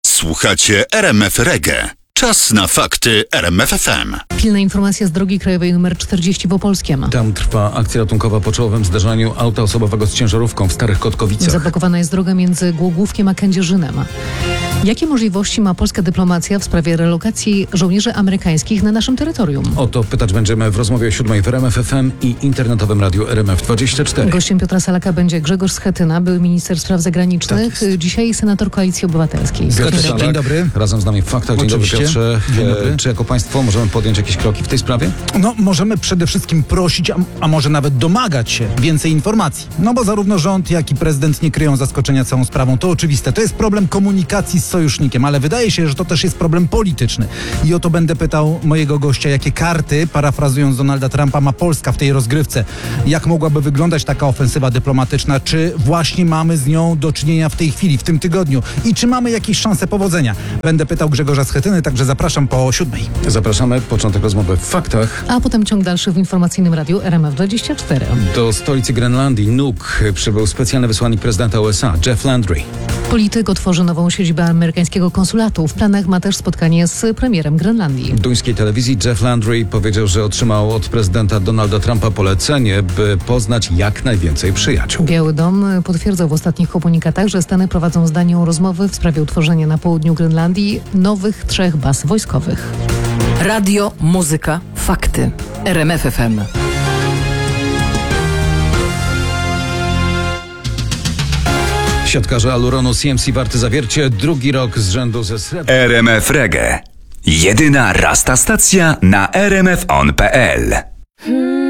Słuchacie RMF Reggae. Czas na fakty RMF FM. Pilna informacja z drogi krajowej nr 40 w Opolskiem. Tam trwa akcja ratunkowa po czołowym zdarzeniu auta osobowego z ciężarówką w Starych Kotkowicach. Zablokowana jest droga między Głogówkiem a Kędzierzynem. Jakie możliwości ma polska dyplomacja w sprawie relokacji żołnierzy amerykańskich na naszym terytorium? O to pytać będziemy w rozmowie o 7 w RMF FM i internetowym radiu RMF24. Gościem Piotra Salaka będzie Grzegorz Schetyna, były minister spraw zagranicznych, Tak dzisiaj senator Koalicji Obywatelskiej. Dzień dobry. Razem z nami w faktach. Dzień dobry, Piotrze. Dzień dobry. Czy jako państwo możemy podjąć jakieś kroki w tej sprawie? No, możemy przede wszystkim prosić, a może nawet domagać się więcej informacji. No bo zarówno rząd, jak i prezydent nie kryją zaskoczenia całą sprawą. To oczywiste. To jest problem komunikacji z sojusznikiem, ale wydaje się, że to też jest problem polityczny. I o to będę pytał mojego gościa, jakie karty, parafrazując Donalda Trumpa, ma Polska w tej rozgrywce. Jak mogłaby wyglądać taka ofensywa dyplomatyczna? Czy właśnie mamy z nią do czynienia w tej chwili, w tym tygodniu? I czy mamy jakieś szanse powodzenia? Będę pytał Grzegorza Schetyny, także zapraszam po 7. Zapraszamy. Początek rozmowy w faktach. A potem ciąg dalszy w informacyjnym radiu RMF24. Do stolicy Grenlandii, Nuuk, przybył specjalny wysłannik prezydenta USA, Jeff Landry. Polityk otworzy nową siedzibę amerykańskiego konsulatu. W planach ma też spotkanie z premierem Grenlandii. W duńskiej telewizji Jeff Landry powiedział, że otrzymał od prezydenta Donalda Trumpa polecenie, by poznać jak najwięcej przyjaciół. Biały Dom potwierdzał w ostatnich komunikatach, że Stany prowadzą z Danią rozmowy w sprawie utworzenia na południu Grenlandii nowych 3 baz wojskowych. Radio, muzyka, fakty. RMF FM. Siatkarze Aluronu CMC Warty Zawiercie drugi rok z rzędu ze srebrem. RMF Reggae. Jedyna rasta stacja na rmfon.pl.